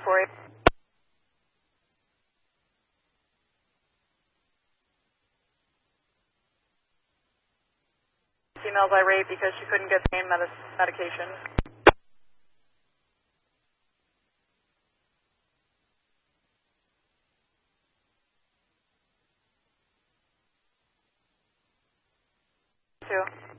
248. Female's irate because she couldn't get pain medication. Two.